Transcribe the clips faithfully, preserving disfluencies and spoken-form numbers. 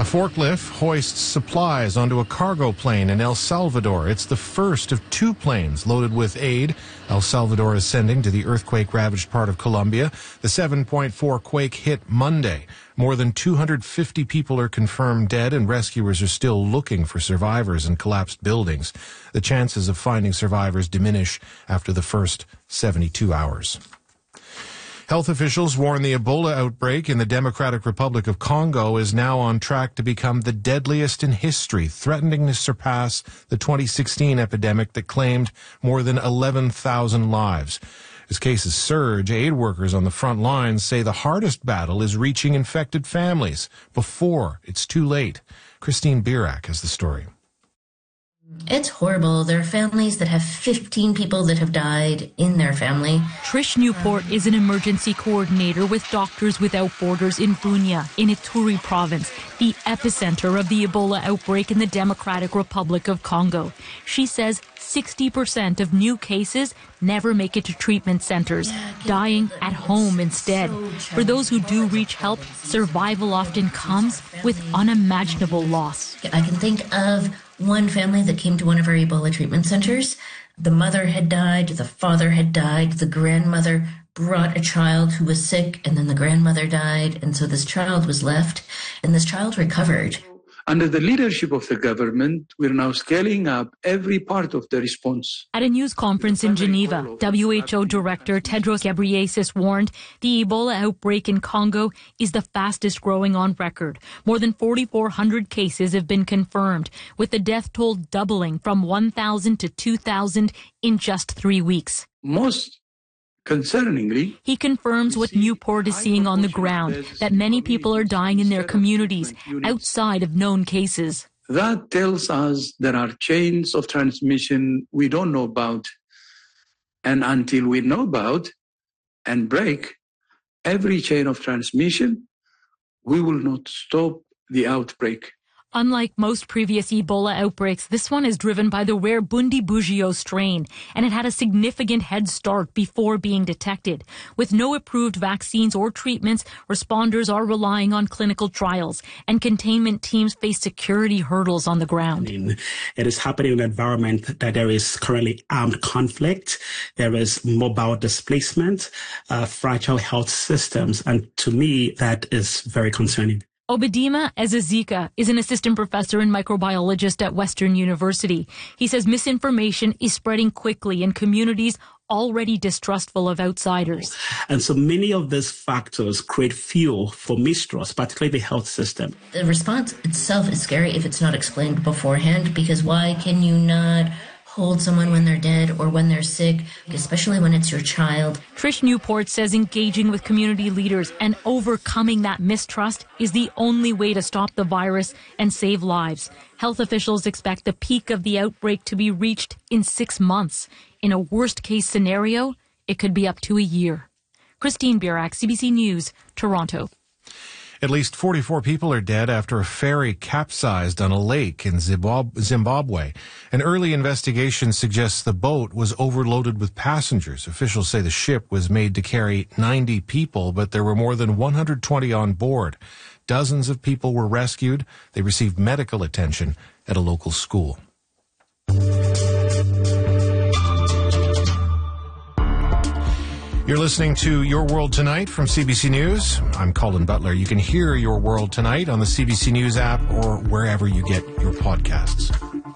forklift hoists supplies onto a cargo plane in El Salvador. It's the first of two planes loaded with aid El Salvador is sending to the earthquake-ravaged part of Colombia. The seven point four quake hit Monday. More than two hundred fifty people are confirmed dead, and rescuers are still looking for survivors in collapsed buildings. The chances of finding survivors diminish after the first seventy-two hours. Health officials warn the Ebola outbreak in the Democratic Republic of Congo is now on track to become the deadliest in history, threatening to surpass the twenty sixteen epidemic that claimed more than eleven thousand lives. As cases surge, aid workers on the front lines say the hardest battle is reaching infected families before it's too late. Christine Birak has the story. It's horrible. There are families that have fifteen people that have died in their family. Trish Newport is an emergency coordinator with Doctors Without Borders in Bunia, in Ituri province, the epicenter of the Ebola outbreak in the Democratic Republic of Congo. She says sixty percent of new cases never make it to treatment centers, dying at home instead. For those who do reach help, survival often comes with unimaginable loss. I can think of one family that came to one of our Ebola treatment centers. The mother had died, the father had died, the grandmother brought a child who was sick, and then the grandmother died, and so this child was left, and this child recovered. Under the leadership of the government, we're now scaling up every part of the response. At a news conference in Geneva, W H O Director Tedros Ghebreyesus warned the Ebola outbreak in Congo is the fastest growing on record. More than forty-four hundred cases have been confirmed, with the death toll doubling from one thousand to two thousand in just three weeks. Most concerningly, he confirms what Newport is seeing on the ground, that many people are dying in their communities outside of known cases. That tells us there are chains of transmission we don't know about. And until we know about and break every chain of transmission, we will not stop the outbreak. Unlike most previous Ebola outbreaks, this one is driven by the rare Bundibugyo strain, and it had a significant head start before being detected. With no approved vaccines or treatments, responders are relying on clinical trials, and containment teams face security hurdles on the ground. It is happening in an environment that there is currently armed conflict, there is mobile displacement, uh, fragile health systems, and to me, that is very concerning. Obadima Ezezika is an assistant professor and microbiologist at Western University. He says misinformation is spreading quickly in communities already distrustful of outsiders. And so many of these factors create fuel for mistrust, particularly the health system. The response itself is scary if it's not explained beforehand, because why can you not hold someone when they're dead or when they're sick, especially when it's your child? Trish Newport says engaging with community leaders and overcoming that mistrust is the only way to stop the virus and save lives. Health officials expect the peak of the outbreak to be reached in six months. In a worst-case scenario, it could be up to a year. Christine Birak, C B C News, Toronto. At least forty-four people are dead after a ferry capsized on a lake in Zimbabwe. An early investigation suggests the boat was overloaded with passengers. Officials say the ship was made to carry ninety people, but there were more than one hundred twenty on board. Dozens of people were rescued. They received medical attention at a local school. You're listening to Your World Tonight from C B C News. I'm Colin Butler. You can hear Your World Tonight on the C B C News app or wherever you get your podcasts.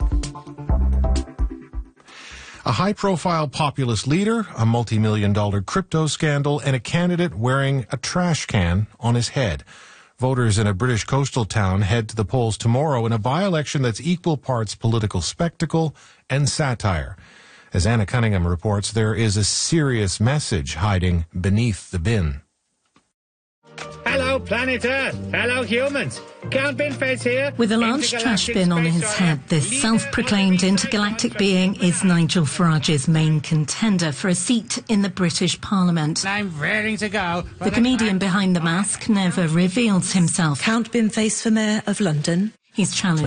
A high-profile populist leader, a multi-million dollar crypto scandal, and a candidate wearing a trash can on his head. Voters in a British coastal town head to the polls tomorrow in a by-election that's equal parts political spectacle and satire. As Anna Cunningham reports, there is a serious message hiding beneath the bin. Hello, planet Earth. Hello, humans. Count Binface here. With a large trash bin on his head, this self-proclaimed intergalactic being is Nigel Farage's main contender for a seat in the British Parliament. I'm raring to go. The comedian behind the mask never reveals himself. Count Binface for Mayor of London. He's challenged